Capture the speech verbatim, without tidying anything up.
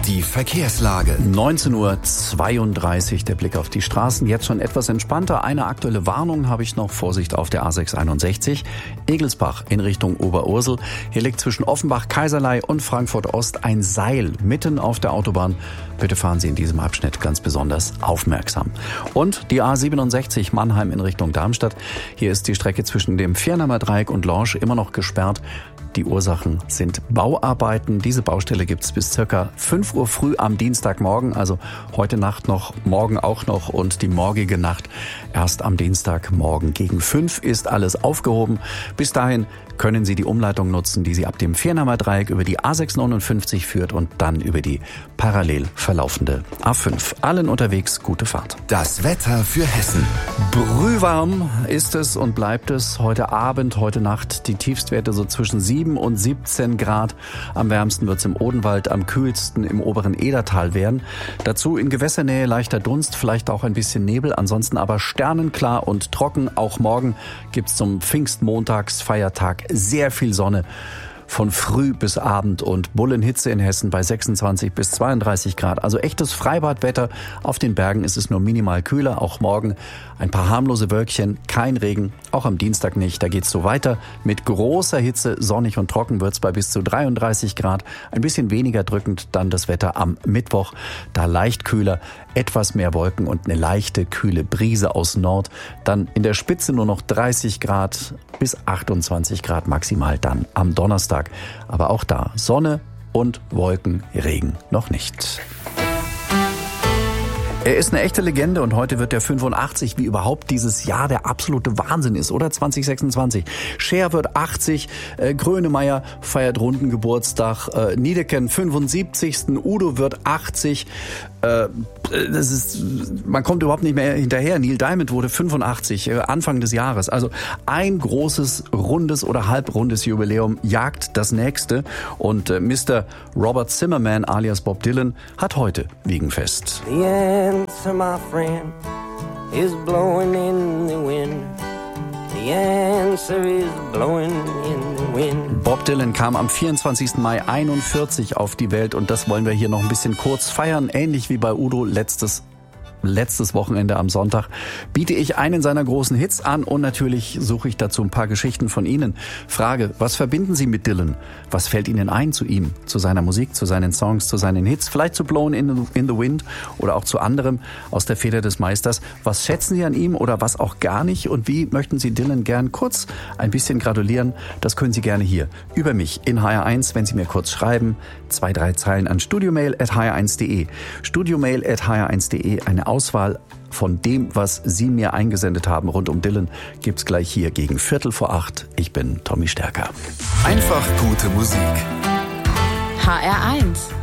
Die Verkehrslage. neunzehn Uhr zweiunddreißig, der Blick auf die Straßen. Jetzt schon etwas entspannter. Eine aktuelle Warnung habe ich noch. Vorsicht auf der A sechs einundsechzig. Egelsbach in Richtung Oberursel. Hier liegt zwischen Offenbach, Kaiserlei und Frankfurt Ost ein Seil mitten auf der Autobahn. Bitte fahren Sie in diesem Abschnitt ganz besonders aufmerksam. Und die A siebenundsechzig Mannheim in Richtung Darmstadt. Hier ist die Strecke zwischen dem Viernheimer Dreieck und Lorsch immer noch gesperrt. Die Ursachen sind Bauarbeiten. Diese Baustelle gibt es bis circa fünf Uhr früh am Dienstagmorgen, also heute Nacht noch, morgen auch noch und die morgige Nacht erst am Dienstagmorgen gegen fünf ist alles aufgehoben. Bis dahin können Sie die Umleitung nutzen, die Sie ab dem Viernheimer Dreieck über die A sechshundertneunundfünfzig führt und dann über die parallel verlaufende A fünf. Allen unterwegs gute Fahrt. Das Wetter für Hessen. Brühwarm ist es und bleibt es heute Abend, heute Nacht. Die Tiefstwerte so zwischen sieben und siebzehn Grad. Am wärmsten wird es im Odenwald, am kühlsten im oberen Edertal werden. Dazu in Gewässernähe leichter Dunst, vielleicht auch ein bisschen Nebel. Ansonsten aber sternenklar und trocken. Auch morgen gibt's zum Pfingstmontagsfeiertag sehr viel Sonne. Von früh bis Abend und Bullenhitze in Hessen bei sechsundzwanzig bis zweiunddreißig Grad. Also echtes Freibadwetter. Auf den Bergen ist es nur minimal kühler. Auch morgen ein paar harmlose Wölkchen, kein Regen. Auch am Dienstag nicht. Da geht's so weiter. Mit großer Hitze, sonnig und trocken wird's bei bis zu dreiunddreißig Grad. Ein bisschen weniger drückend dann das Wetter am Mittwoch. Da leicht kühler, etwas mehr Wolken und eine leichte, kühle Brise aus Nord. Dann in der Spitze nur noch dreißig Grad bis achtundzwanzig Grad maximal dann am Donnerstag. Aber auch da Sonne und Wolken, Regen noch nicht. Er ist eine echte Legende und heute wird er fünfundachtzig, wie überhaupt dieses Jahr der absolute Wahnsinn ist, oder? zwanzig sechsundzwanzig. Cher wird achtzig, äh, Grönemeyer feiert runden Geburtstag, äh, Niedeken fünfundsiebzigsten Udo wird achtzig. Äh, das ist, man kommt überhaupt nicht mehr hinterher. Neil Diamond wurde fünfundachtzig, äh, Anfang des Jahres. Also ein großes, rundes oder halbrundes Jubiläum jagt das nächste. Und äh, Mister Robert Zimmerman alias Bob Dylan hat heute Wiegenfest. The answer, my friend, is blowing in the wind. The answer is blowing in the wind. Bob Dylan kam am vierundzwanzigsten Mai einundvierzig auf die Welt und das wollen wir hier noch ein bisschen kurz feiern. Ähnlich wie bei Udo letztes Letztes Wochenende am Sonntag biete ich einen seiner großen Hits an und natürlich suche ich dazu ein paar Geschichten von Ihnen. Frage, was verbinden Sie mit Dylan? Was fällt Ihnen ein zu ihm, zu seiner Musik, zu seinen Songs, zu seinen Hits? Vielleicht zu Blown in the, in the Wind oder auch zu anderem aus der Feder des Meisters. Was schätzen Sie an ihm oder was auch gar nicht? Und wie möchten Sie Dylan gern kurz ein bisschen gratulieren? Das können Sie gerne hier über mich in H R eins, wenn Sie mir kurz schreiben. Zwei, drei Zeilen an studiomail at h r eins punkt de. studiomail at h r eins punkt de. Eine Auswahl von dem, was Sie mir eingesendet haben rund um Dylan, gibt's gleich hier gegen Viertel vor acht. Ich bin Tommy Stärker. Einfach gute Musik. H R eins